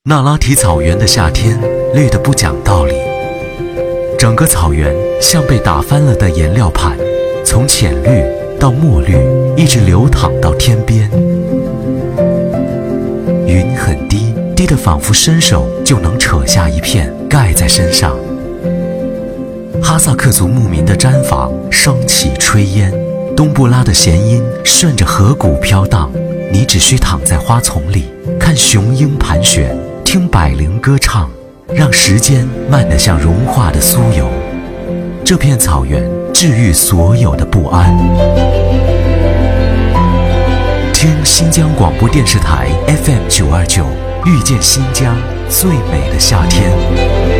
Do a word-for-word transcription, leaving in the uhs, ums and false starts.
那拉提草原的夏天绿得不讲道理，整个草原像被打翻了的颜料盘，从浅绿到墨绿，一直流淌到天边。云很低，低得仿佛伸手就能扯下一片盖在身上。哈萨克族牧民的毡房升起炊烟，冬不拉的弦音顺着河谷飘荡，你只需躺在花丛里，看雄鹰盘旋，听百灵歌唱，让时间慢得像融化的酥油。这片草原治愈所有的不安。听新疆广播电视台 F M 九二九，遇见新疆最美的夏天。